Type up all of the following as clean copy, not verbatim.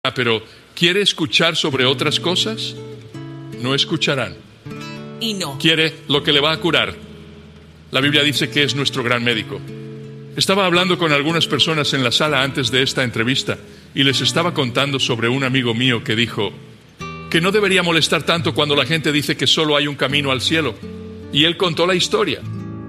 Pero ¿quiere escuchar sobre otras cosas? No escucharán. Y no. ¿Quiere lo que le va a curar? La Biblia dice que es nuestro gran médico. Estaba hablando con algunas personas en la sala antes de esta entrevista y les estaba contando sobre un amigo mío que dijo que no debería molestar tanto cuando la gente dice que solo hay un camino al cielo. Y él contó la historia.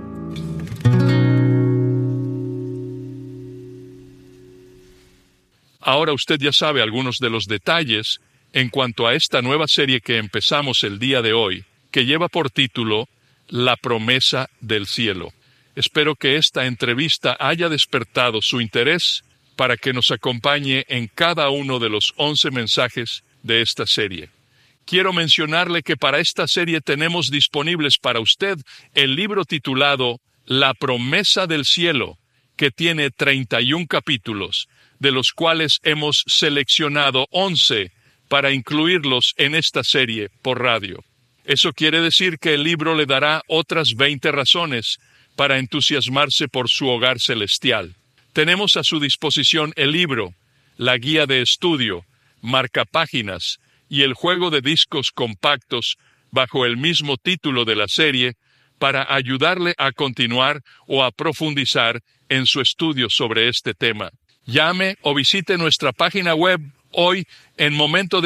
Ahora usted ya sabe algunos de los detalles en cuanto a esta nueva serie que empezamos el día de hoy, que lleva por título La promesa del cielo. Espero que esta entrevista haya despertado su interés para que nos acompañe en cada uno de los 11 mensajes de esta serie. Quiero mencionarle que para esta serie tenemos disponibles para usted el libro titulado La promesa del cielo, que tiene 31 capítulos, de los cuales hemos seleccionado 11 para incluirlos en esta serie por radio. Eso quiere decir que el libro le dará otras 20 razones para entusiasmarse por su hogar celestial. Tenemos a su disposición el libro, la guía de estudio, marcapáginas y el juego de discos compactos bajo el mismo título de la serie para ayudarle a continuar o a profundizar en su estudio sobre este tema. Llame o visite nuestra página web hoy en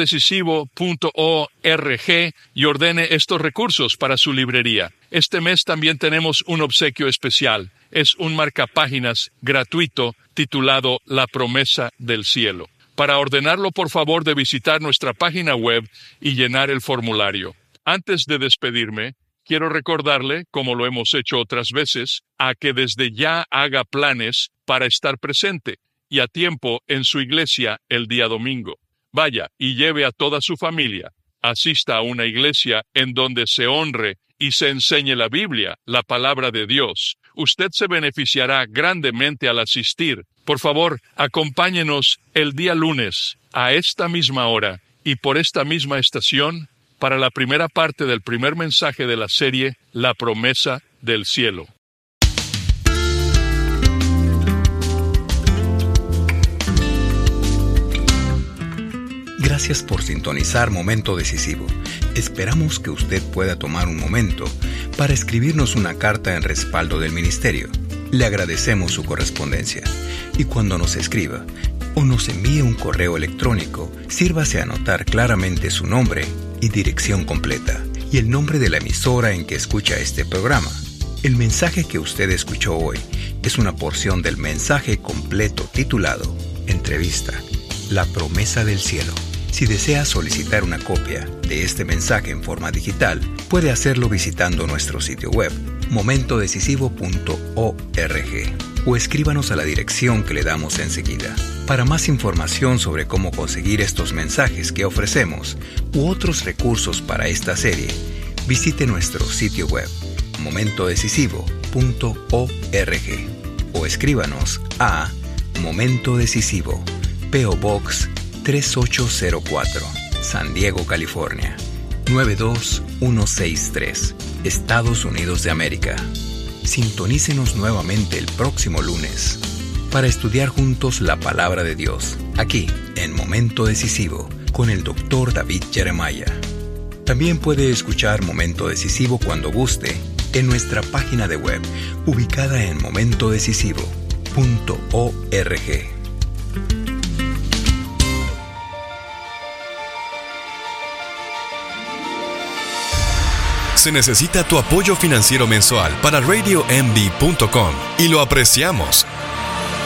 momentodecisivo.org y ordene estos recursos para su librería. Este mes también tenemos un obsequio especial. Es un marcapáginas gratuito titulado La promesa del cielo. Para ordenarlo, por favor, de visitar nuestra página web y llenar el formulario. Antes de despedirme, quiero recordarle, como lo hemos hecho otras veces, a que desde ya haga planes para estar presente y a tiempo en su iglesia el día domingo. Vaya y lleve a toda su familia. Asista a una iglesia en donde se honre y se enseñe la Biblia, la palabra de Dios. Usted se beneficiará grandemente al asistir. Por favor, acompáñenos el día lunes a esta misma hora y por esta misma estación para la primera parte del primer mensaje de la serie La promesa del cielo. Gracias por sintonizar Momento Decisivo. Esperamos que usted pueda tomar un momento para escribirnos una carta en respaldo del ministerio. Le agradecemos su correspondencia. Y cuando nos escriba o nos envíe un correo electrónico, sírvase a anotar claramente su nombre y dirección completa y el nombre de la emisora en que escucha este programa. El mensaje que usted escuchó hoy es una porción del mensaje completo titulado Entrevista, La promesa del cielo. Si desea solicitar una copia de este mensaje en forma digital, puede hacerlo visitando nuestro sitio web, momentodecisivo.org, o escríbanos a la dirección que le damos enseguida. Para más información sobre cómo conseguir estos mensajes que ofrecemos u otros recursos para esta serie, visite nuestro sitio web, momentodecisivo.org, o escríbanos a Momento Decisivo, P.O. Box 3804, San Diego, California, 92163, Estados Unidos de América. Sintonícenos nuevamente el próximo lunes para estudiar juntos la palabra de Dios, aquí en Momento Decisivo, con el Dr. David Jeremiah. También puede escuchar Momento Decisivo cuando guste en nuestra página de web, ubicada en momentodecisivo.org. Se necesita tu apoyo financiero mensual para RadioMD.com y lo apreciamos.